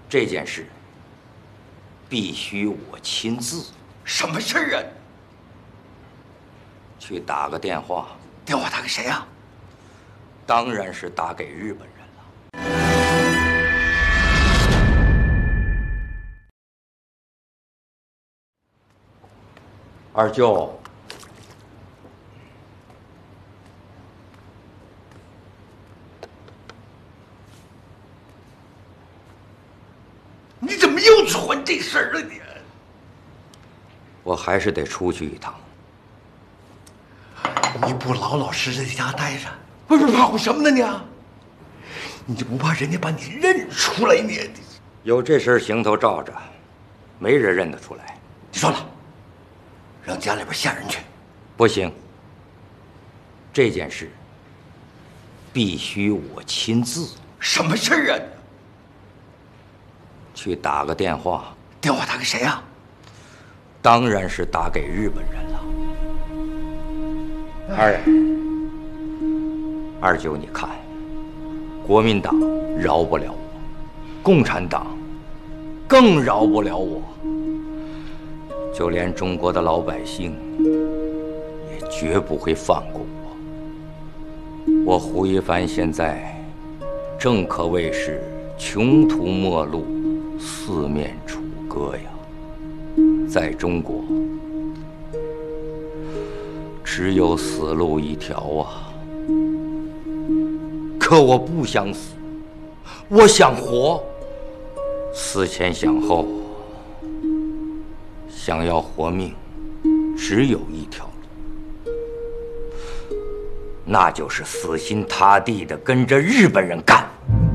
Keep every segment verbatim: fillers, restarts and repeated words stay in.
这件事必须我亲自。 什么事儿啊？ 去打个电话。 电话打给谁呀？ 当然是打给日本人了。二舅， 你怎么又传这事儿了你？ 我还是得出去一趟。 你不老老实实在家待着，不是怕乎什么呢你？你就不怕人家把你认出来你？ 有这身行头罩着，没人认得出来。 你说了，让家里边下人去。 不行，这件事必须我亲自。 什么事儿啊？ 去打个电话。 电话打给谁呀？ 当然是打给日本人了。二二舅，你看，国民党饶不了我，共产党更饶不了我，就连中国的老百姓也绝不会放过我。我胡一帆现在正可谓是穷途末路，四面楚歌呀。在中国，只有死路一条啊！可我不想死，我想活。思前想后，想要活命，只有一条路，那就是死心塌地的跟着日本人干。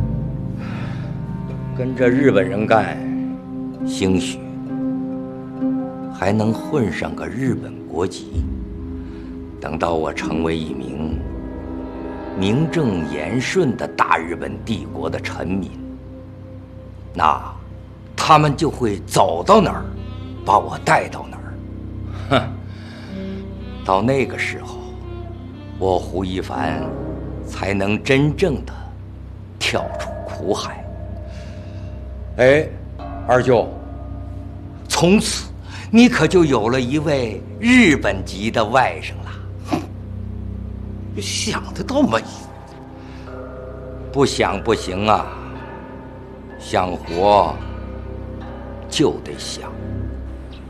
跟着日本人干，兴许还能混上个日本国籍。等到我成为一名名正言顺的大日本帝国的臣民，那他们就会走到哪儿，把我带到哪儿。哼，到那个时候，我胡一帆才能真正的跳出苦海。哎，二舅，从此你可就有了一位日本籍的外甥了。 想得到吗？ 不想不行啊，想活就得想。